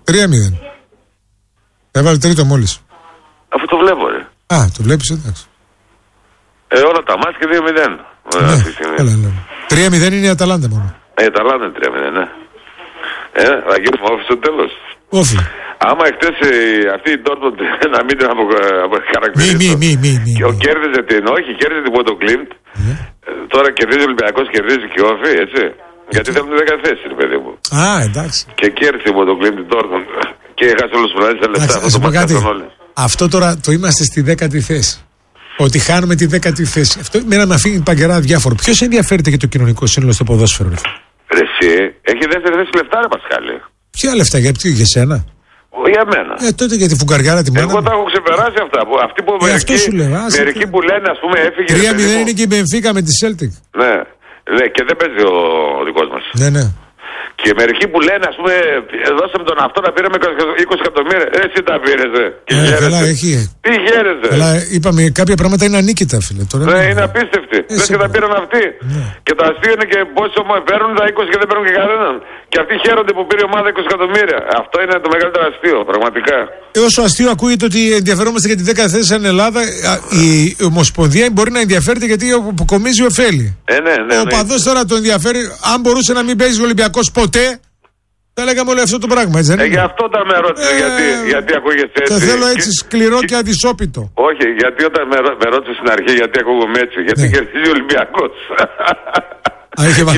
3-0. Έβαλε τρίτο μόλις. Αφού το βλέπω, ρε. Α, το βλέπεις, εντάξει. Όλα τα μάτς και 2-0. Ναι, 3-0 είναι η Αταλάντα μόνο. Η Αταλάντα είναι 3-0, ναι. Θα γίνουμε όφη στο τέλος. Όφη. Άμα χτες αυτή η Ντόρτμουντ να μην την αποκαρακτηρίσω. Μη. Κέρδιζε κέρδιζε την Ποντοκλίντ. Τώρα κερδίζει ο Ολυμπιακός, κερδίζει και ο Όφη, έτσι. Γιατί θέλουν τη 10η θέση, ρε παιδί μου. Α, εντάξει. Και κέρδισε η Ποντοκλίντ την Ντόρτμουντ. Και έχασε όλους τους βράδυς τα λεφτά. Αυτό τώρα το είμαστε στη 10η θέση. Ότι χάνουμε τη 10η θέση. Αυτό με να αφήνει παγκερά διάφορο. Ποιος ενδιαφέρεται για το κοινωνικό σύνολο στο ποδόσφαιρο, ρε? Εσύ, έχει δεύτερη θέση λεφτά, ρε Πασχάλη. Ποια λεφτά, για σένα? Για μένα. Τότε για τη φουγκαριάρα τη μάνα. Εγώ τα έχω ξεπεράσει αυτά. Αυτοί που μερικοί που λένε, ας πούμε, έφυγε. 3-0 είναι και η Μπενφίκα με τη Celtic. Ναι, και δεν παίζει ο δικός μας. Ναι. Και μερικοί που λένε, ας πούμε, δώσαμε τον αυτό να πήραμε 20 εκατομμύρια. Εσύ τα πήρες, καλά, έχει. Τι χαίρεσαι. Αλλά είπαμε, κάποια πράγματα είναι ανίκητα, φίλε. Τώρα ναι, είναι απίστευτοι. Λες και τα πήραν αυτοί. Ναι. Και το αστείο είναι και πόσο παίρνουν τα 20 και δεν παίρνουν και κανέναν. Και αυτοί χαίρονται που πήρε η ομάδα 20 εκατομμύρια. Αυτό είναι το μεγαλύτερο αστείο, πραγματικά. Όσο αστείο ακούγεται ότι ενδιαφερόμαστε για τη 10η θέση στην Ελλάδα, η Ομοσπονδία μπορεί να ενδιαφέρεται γιατί αποκομίζει ωφέλη. Ναι. Ο παδός τώρα το ενδιαφέρει, αν μπορούσε να μην παίζει ο Ολυμπιακός ποτέ, θα λέγαμε όλο αυτό το πράγμα, έτσι δεν είναι? Γι' αυτό τα με ρώτησε, γιατί ακούγεσαι έτσι. Το θέλω έτσι σκληρό και αδυσόπιτο. Όχι, γιατί όταν με ρώτησε στην αρχή γιατί ακούγομαι έτσι, γιατί κερδίζει ο Ολυμπιακός. Είχε βάλει.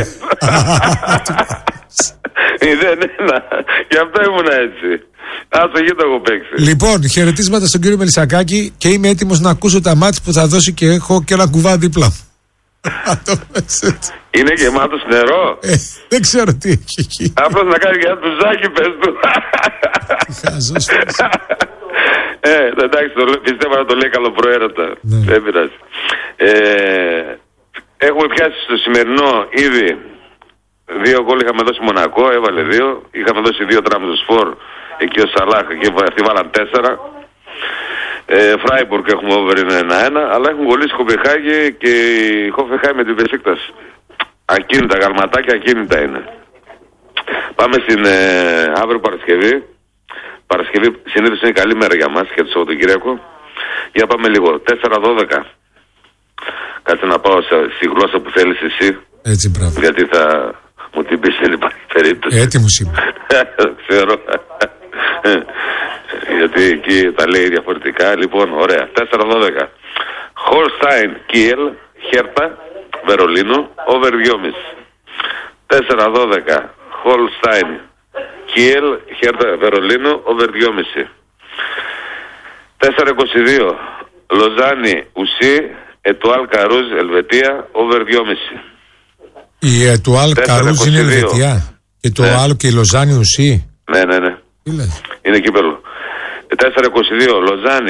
0-1. Γι' αυτό ήμουν έτσι. Άσο γη το έχω παίξει. Λοιπόν, χαιρετίσματα στον κύριο Μελισσακάκη και είμαι έτοιμος να ακούσω τα μάτς που θα δώσει και έχω και ένα κουβά δίπλα. Είναι γεμάτος νερό. Δεν ξέρω τι έχει εκεί. Απλώς να κάνει για το ζάκι, πες του. Εντάξει, πιστεύω να το λέει καλοπροαίρετα. Δεν πειράζει. Έχουμε πιάσει στο σημερινό ήδη 2 γκολ. Είχαμε δώσει Μονακό, έβαλε 2. Είχαμε δώσει 2 Τραμζοσφόρ. Εκεί ο Σαλάχ και αυτοί βάλαν 4. Φράιμπουργκ έχουμε over είναι 1-1. Αλλά έχουν κολλήσει Κοπεχάγη και η Χόφενχάιμ με την Μπεσίκτας. Ακίνητα, γαλματάκια ακίνητα είναι. Πάμε στην αύριο Παρασκευή. Παρασκευή συνήθως είναι καλή μέρα για μας και το Σαββατοκύριακο. Για πάμε λίγο. 4-12. Κάτσε να πάω στη γλώσσα που θέλεις εσύ. Έτσι, μπράβο. Γιατί θα μου την πεις, δεν υπάρχει περίπτωση. Έτοιμος είμαι. Ξέρω. Γιατί εκεί τα λέει διαφορετικά. Λοιπόν, ωραία. 4-12. Χολστάιν, Κιέλ, Χέρτα, Βερολίνο, over 2,5. 4-12. Χολστάιν, Κιέλ, Χέρτα, Βερολίνο, over 2,5. 4-22. Λοζάνι, Ουσί, Ετουάλ Καρούζ, Ελβετία, over 2,5. Η Ετουάλ Καρούζ είναι Ελβετία. Και το άλλο και η Λοζάνι Ουσί. Ναι. Είναι κύπελλο. 4-22. Λοζάνι,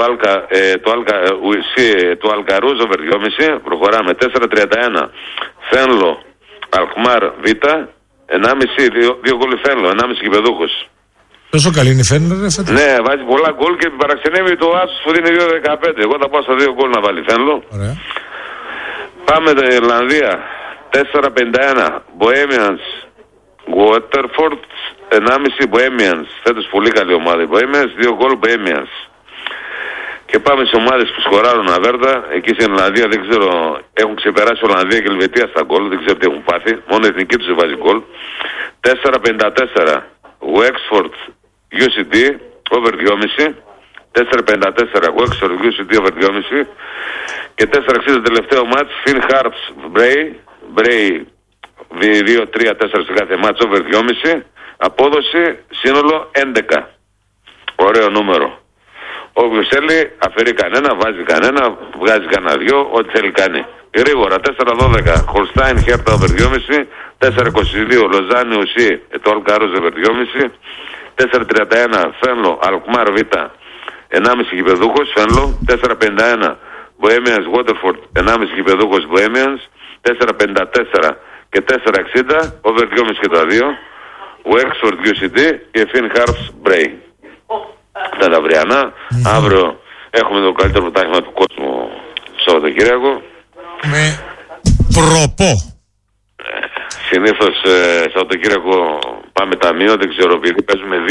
Ετουάλ Καρούζ, over 2,5. Προχωράμε. 4-31. Φένλο, Αλκμάρ, Β. 1,5. 2 γκολ Φένλο, 1,5 κηπεδούχος. Τόσο καλή είναι η Φένλο, ρε φέτος. Ναι, βάζει πολλά γκολ και παραξενεύει το Άσος που δίνει 2-15. Εγώ θα πάω στα 2 γκολ να βάλει Φένλο. Ωραία. Πάμε στην Ιρλανδία. 4-51. Bohemians, Waterford, 1,5 Bohemians. Φέτος πολύ καλή ομάδα η Bohemians, 2 γκολ Bohemians. Και πάμε σε ομάδες που σκοράρουν αβέρτα. Εκεί στην Ιρλανδία δεν ξέρω, έχουν ξεπεράσει Ολλανδία και Ελβετία στα γκολ, δεν ξέρω τι έχουν πάθει. Μόνο η εθνική τους βάζει γκολ. 4-54. Wexford, UCD, over 2,5. 4-54. Wexford, UCD, over 2,5. Και 4-60 τελευταίο μάτς. Finn Harps, Bray, 2-3-4 σε κάθε μάτς, over 2,5. Απόδοση σύνολο 11. Ωραίο νούμερο. Όποιος θέλει αφαιρεί κανένα, βάζει κανένα, βγάζει κανένα 2, ό,τι θέλει κάνει. Γρήγορα. 4-12. Χολστάιν, Χέρτα, over 2,5. 4-22. Λοζάνι, Ουσί, Ετουάλ Καρούζ, over 2,5. 4-31. Φένλο, Αλκμάρ, Β. 1,5 κηπεδούχος, Φένλο. 4-51. Bohemians, Waterford, 1,5 κηπεδούχος, Bohemians. 4-54 και 4-60, over 2,5 και τα 2. Wexford, UCD και Finn Harps, Bray. Τα αυριανά. Αύριο έχουμε το καλύτερο πρωτάθλημα του κόσμου Σαββατοκύριακο. Με προπό. Συνήθως Σαββατοκύριακο πάμε ταμείο, δεν ξέρω, επειδή παίζουμε